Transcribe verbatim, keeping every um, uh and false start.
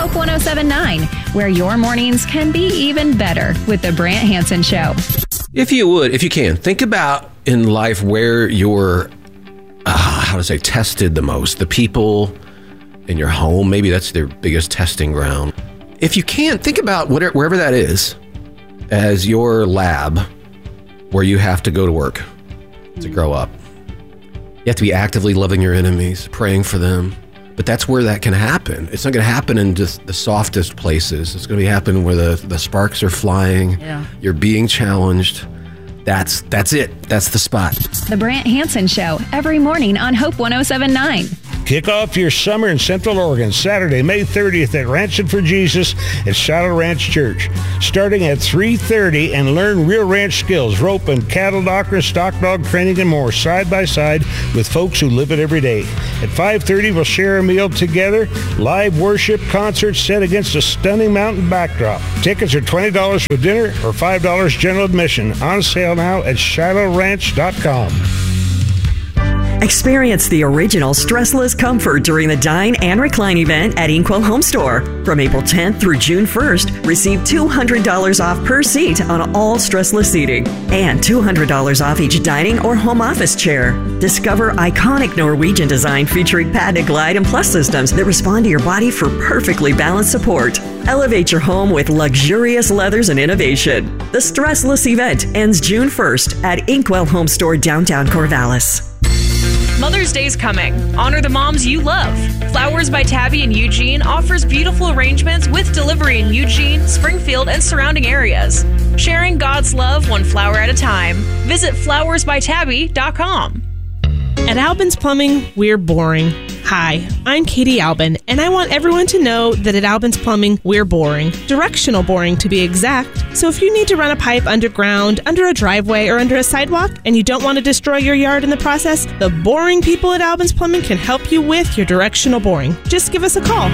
Hope one oh seven point nine, where your mornings can be even better with the Brant Hansen Show. If you would, if you can, think about in life where you're, uh, how to say, tested the most. The people in your home, maybe that's their biggest testing ground. If you can, think about whatever, wherever that is as your lab where you have to go to work to grow up. You have to be actively loving your enemies, praying for them. But that's where that can happen. It's not going to happen in just the softest places. It's going to be happen where the, the sparks are flying. Yeah. You're being challenged. That's that's it. That's the spot. The Brant Hansen Show, every morning on Hope one oh seven point nine. Kick off your summer in Central Oregon, Saturday, May thirtieth at Ranching for Jesus at Shiloh Ranch Church. Starting at three thirty, and learn real ranch skills, rope and cattle doctor, stock dog training, and more, side by side with folks who live it every day. At five thirty, we'll share a meal together, live worship concert set against a stunning mountain backdrop. Tickets are twenty dollars for dinner or five dollars general admission. On sale now at shiloh ranch dot com. Experience the original stressless comfort during the Dine and Recline event at Inkwell Home Store. From April tenth through June first, receive two hundred dollars off per seat on all stressless seating and two hundred dollars off each dining or home office chair. Discover iconic Norwegian design featuring patented glide and plus systems that respond to your body for perfectly balanced support. Elevate your home with luxurious leathers and innovation. The stressless event ends June first at Inkwell Home Store, downtown Corvallis. Mother's Day's coming. Honor the moms you love. Flowers by Tabby in Eugene offers beautiful arrangements with delivery in Eugene, Springfield, and surrounding areas. Sharing God's love one flower at a time. Visit flowers by tabby dot com. At Albin's Plumbing, we're boring. Hi, I'm Katie Albin, and I want everyone to know that at Albin's Plumbing, we're boring. Directional boring, to be exact. So if you need to run a pipe underground, under a driveway, or under a sidewalk, and you don't want to destroy your yard in the process, the boring people at Albin's Plumbing can help you with your directional boring. Just give us a call.